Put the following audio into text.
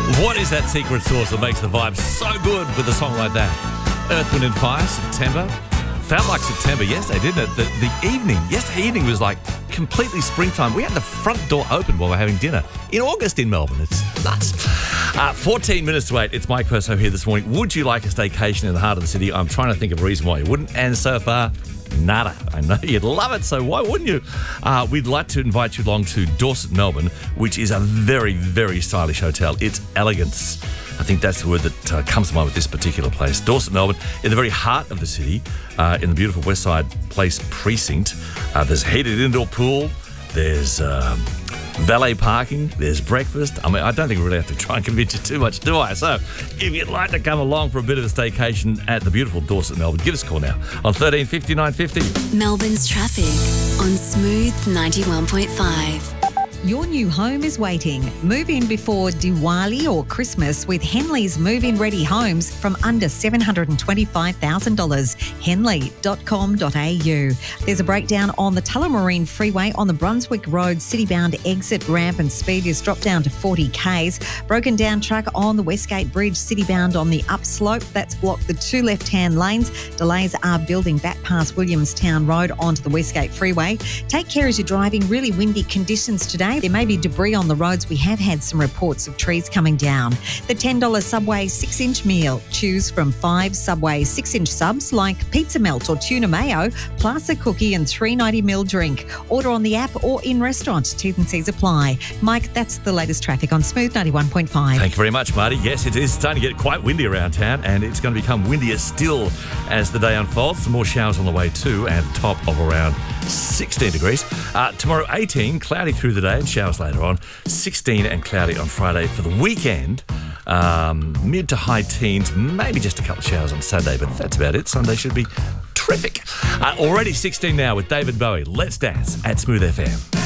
What is that secret sauce that makes the vibe so good with a song like that? Earth, Wind and Fire, September. Felt like September yesterday, didn't it? Yesterday evening was like completely springtime. We had the front door open while we're having dinner in August in Melbourne. It's nuts. 14 minutes to 8. It's Mike Perso here this morning. Would you like a staycation in the heart of the city? I'm trying to think of a reason why you wouldn't. And so far, nada. I know you'd love it, so why wouldn't you? We'd like to invite you along to Dorset, Melbourne, which is a very, very stylish hotel. It's elegance. I think that's the word that comes to mind with this particular place. Dorset, Melbourne, in the very heart of the city, in the beautiful Westside Place precinct. There's a heated indoor pool. There's valet parking. There's breakfast. I mean, I don't think we really have to try and convince you too much, do I? So if you'd like to come along for a bit of a staycation at the beautiful Dorset, Melbourne, give us a call now on 1350 950. Melbourne's traffic on Smooth 91.5. Your new home is waiting. Move in before Diwali or Christmas with Henley's Move-In Ready Homes from under $725,000. Henley.com.au. There's a breakdown on the Tullamarine Freeway on the Brunswick Road City-bound exit ramp and speed is dropped down to 40 k's. Broken down track on the Westgate Bridge City-bound on the upslope. That's blocked the two left-hand lanes. Delays are building back past Williamstown Road onto the Westgate Freeway. Take care as you're driving. Really windy conditions today. There may be debris on the roads. We have had some reports of trees coming down. The $10 Subway 6-inch meal. Choose from 5 Subway 6-inch subs like pizza melt or tuna mayo, plus a cookie and $3.90 drink. Order on the app or in restaurant. T's and C's apply. Mike, that's the latest traffic on Smooth 91.5. Thank you very much, Marty. Yes, it is starting to get quite windy around town, and it's going to become windier still as the day unfolds. Some more showers on the way too, and a top of around 16 degrees. Tomorrow, 18, cloudy through the day and showers later on. 16 and cloudy on Friday for the weekend. Mid to high teens, maybe just a couple of showers on Saturday, but that's about it. Sunday should be terrific. Already 16 now with David Bowie. Let's dance at Smooth FM.